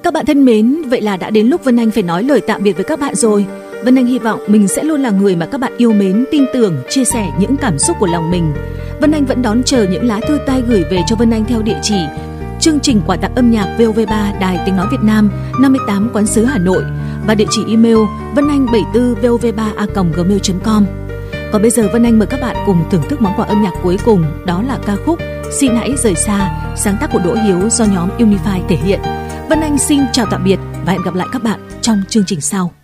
Các bạn thân mến, vậy là đã đến lúc Vân Anh phải nói lời tạm biệt với các bạn rồi. Vân Anh hy vọng mình sẽ luôn là người mà các bạn yêu mến, tin tưởng, chia sẻ những cảm xúc của lòng mình. Vân Anh vẫn đón chờ những lá thư tay gửi về cho Vân Anh theo địa chỉ chương trình quà tặng âm nhạc VOV3 Đài Tiếng Nói Việt Nam 58 Quán Sứ Hà Nội và địa chỉ email vananh74vov3a@gmail.com. Còn bây giờ Vân Anh mời các bạn cùng thưởng thức món quà âm nhạc cuối cùng, đó là ca khúc Xin Hãy Rời Xa, sáng tác của Đỗ Hiếu do nhóm Unify thể hiện. Vân Anh xin chào tạm biệt và hẹn gặp lại các bạn trong chương trình sau.